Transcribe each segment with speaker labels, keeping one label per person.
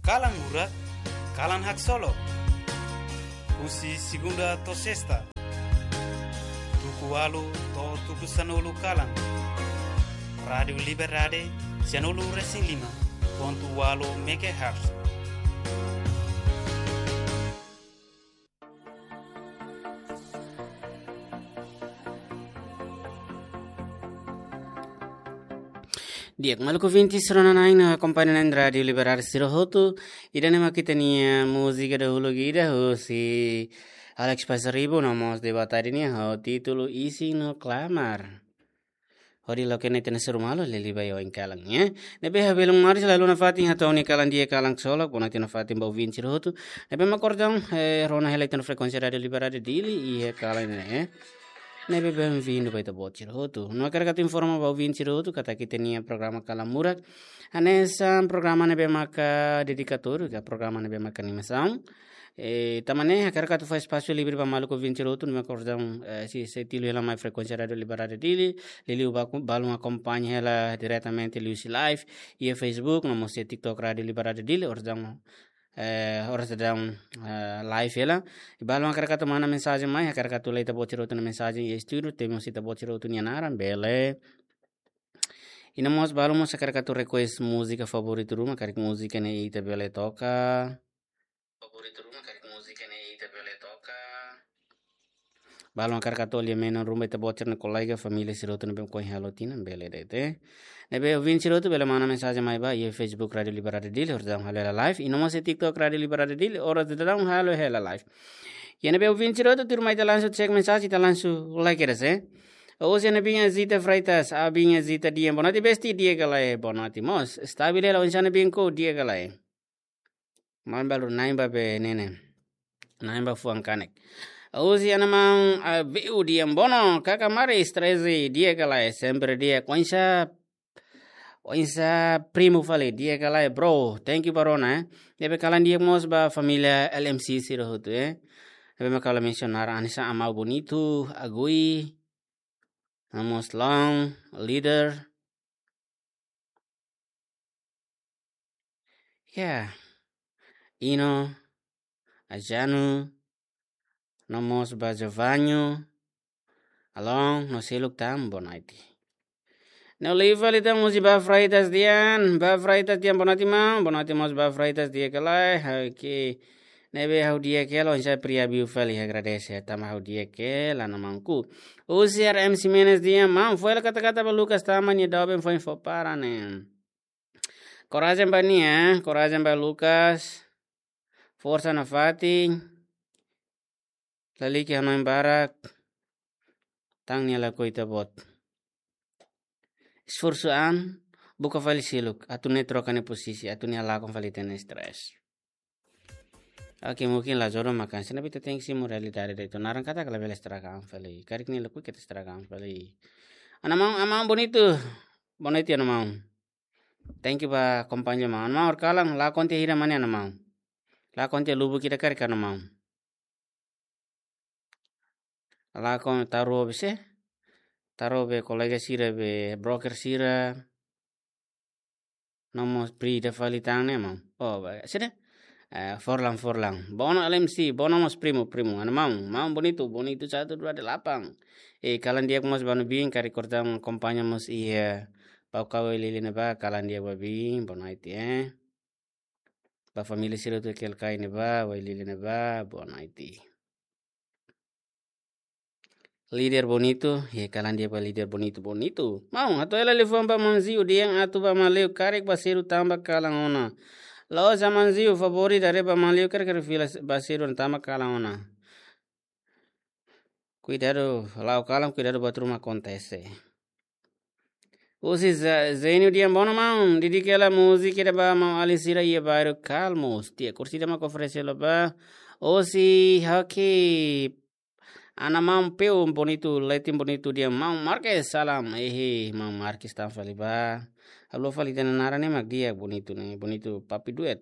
Speaker 1: Kalan Murak, Kalan Hak Solo, Usi Segunda to Sesta, Tuku Walu to Tuku Sanulu Kalan, Radio Liberade, Sanulu Racing 5.8 MHz.
Speaker 2: Diak maluku 20 serana naina komponen radio liberar sirohotu idane makitania musika dahulu gida si Alex Pasaribu nomos debatari ni ho titulo isi no clamar. Hori lo kene tena seru malo leli bayo in kalang ya. Nebe habelung mari lalu na fatin hatau ni kalang dia kalang solok bona tena fatin bau 20 sirohotu. Nebe makordang rona helai tena frekuensi radio liberar dili iya kalang ne. Nebe bem-vindo para o Ciroto. Não quero que te informe para o Ciroto, que aqui tinha programa Kalamurak. Nesse programa nebe maca dedicatório, que é programa nebe maca animação. Também quero que tu faz espaço livre para maluco Ciroto, não me acordam se tilo ela mais frequência rádio liberada dele. Ele o balão acompanha ela diretamente ali o live e Facebook, não mostra TikTok rádio liberada dele, ordem orang sedang live ya Ibalo akar kata mana mensagem mai akar kata leita bociro tu na mensagem e studio temos ita bociro tu nianaran bele ina mos balo mos akar kata request música favorito rumah karik música ne ita bele toca balo akar kata olha mena rumah ita bociro na colega família siroto na bem coi halotina bele dete nebe vin siroto bele mana mensagem mai ba ye Facebook radio liberada dile ordang halela live ino mas TikTok radio liberada dile ora dedang halo hela live ye nebe vin siroto tur mai talansu check mensagem talansu like erase o se nebe binha zita freitas a binha zita dia bonati besti dia galai bonati mos stabile la insana binko dia galai man balu naimba be nene naimba fuang kanek Usi anamang viu dia bono kakak mari stresi dia galai sempre dia Oinsa primo fale dia kala bro thank you barona debe kala dia mos ba familia LMC sirohutu debe makala mencionar anisa amau bonito agui amos long leader ino ajanu nomos ba Giovanni along no seluk tam bonaiti No liva lita musi ba fraitas dian bonati mos ba fraitas dia kelai ki nebe hau dia kelo insya pria biu fali agradece tama hau dia ke lana mangku usiar MC Menes dia mam foi kata-kata ba Lucas tamanya daben foi para ne coragem ba nia coragem ba Lucas força na fati lali ki hanoin barak tang nia la koita bot Esforçoan buka fali siluk atu ne trocane posisi atu ne alakon fali tene stress. Oke mungkin la zoro makan sina bita tengsi mo realidade itu narang kata kala bela stragam fali karik ni lekui kita stragam fali. Amang bonito anamang. Thank you ba kompanya ma anamang orkalang la konte hira mane anamang. La konte lubu kita karik anamang. La kon taro bise Taro be kolega sira be broker sira nomos pri de falitang ne mam ba sida forlang bono LMC bono mos primo mam bonito 128 kalan dia mos banu bing kari kortang kompanya mos pau kawe lili ne ba kalan dia ba bing bono iti ba family sira tu kel kai ne ba wa lili ne ba bono iti Leader bonito, kalan dia pa leader bonito. Mau, ato ela lefon pa manziu dia atu pa maleu karek baseru tamba kalang ona. Lao sa manziu favorit are pa maleu karek fila baseru tamba kalang ona. Cuidado, lao kalang cuidado batruma acontece. Usi zainu dia bono mau, didi kela musik ida ba mau alisira ia baru calmos. Tia kursi dama ofrece lo ba. Usi haki Anamang peu bonito, letim bonito dia mau Marquez salam mau Marquez tam fali ba. Halo fali tananara ne mag dia bonito papi duet.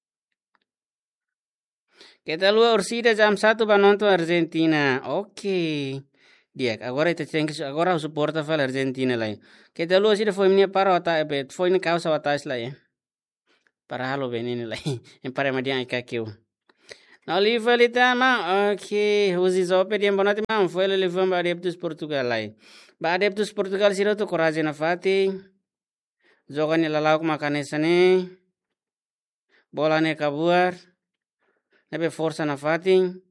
Speaker 2: Kita luar Ursida jam 1 ba nonton Argentina. Oke. Dia agora ita agora suporta fali Argentina lai. Kita luar sida foi minha para ata foi na causa atas lai. para halo benini lai em para madiang ikakeu na oliva litama okay usi zope dia bonati mam foi levam ba adeptus Portugal lai ba adeptus Portugal siro tu coragem na fati joga ni lalau makanesane bola ne kabuar nebe força na fati